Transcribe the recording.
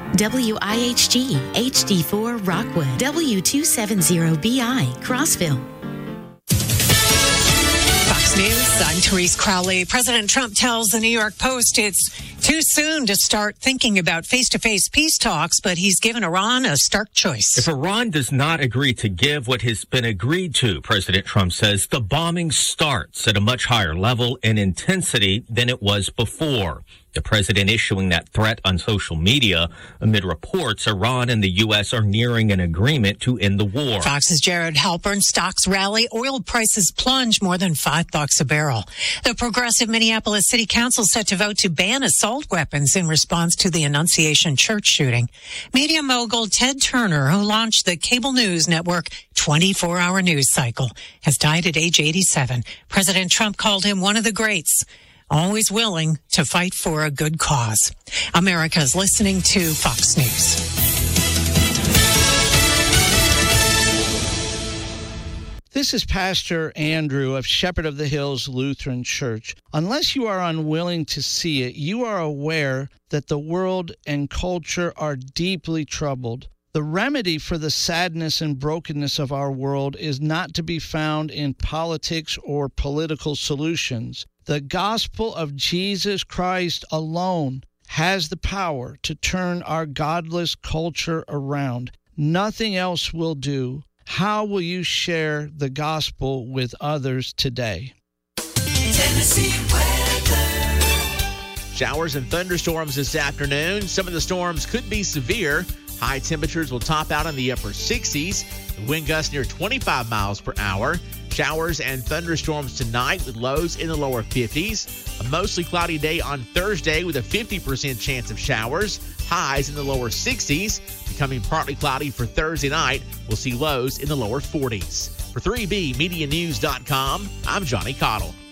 WIHG HD4 Rockwood, W270BI Crossville. Fox News, I'm Therese Crowley. President Trump tells the New York Post it's too soon to start thinking about face-to-face peace talks, but he's given Iran a stark choice. If Iran does not agree to give what has been agreed to, President Trump says the bombing starts at a much higher level and intensity than it was before. The president issuing that threat on social media amid reports Iran and the U.S. are nearing an agreement to end the war. Fox's Jared Halpern. Stocks rally. Oil prices plunge more than $5 a barrel. The progressive Minneapolis City Council set to vote to ban assault weapons in response to the Annunciation Church shooting. Media mogul Ted Turner, who launched the cable news network 24-hour news cycle, has died at age 87. President Trump called him one of the greats, always willing to fight for a good cause. America's listening to Fox News. This is Pastor Andrew of Shepherd of the Hills Lutheran Church. Unless you are unwilling to see it, you are aware that the world and culture are deeply troubled. The remedy for the sadness and brokenness of our world is not to be found in politics or political solutions. The gospel of Jesus Christ alone has the power to turn our godless culture around. Nothing else will do. How will you share the gospel with others today? Tennessee weather. Showers and thunderstorms this afternoon. Some of the storms could be severe. High temperatures will top out in the upper 60s. The wind gusts near 25 miles per hour. Showers and thunderstorms tonight with lows in the lower 50s. A mostly cloudy day on Thursday with a 50% chance of showers. Highs in the lower 60s. Becoming partly cloudy for Thursday night. We'll see lows in the lower 40s. For 3BMediaNews.com, I'm Johnny Cottle.